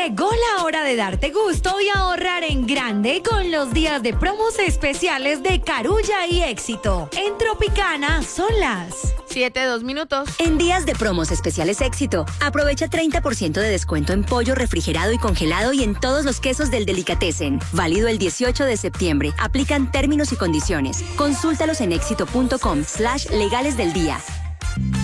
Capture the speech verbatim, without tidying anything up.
Llegó la hora de darte gusto y ahorrar en grande con los días de promos especiales de Carulla y Éxito. En Tropicana son las siete, dos minutos. En días de promos especiales Éxito, aprovecha treinta por ciento de descuento en pollo refrigerado y congelado y en todos los quesos del Delicatessen. Válido el dieciocho de septiembre. Aplican términos y condiciones. Consúltalos en éxito punto com slash legales del día.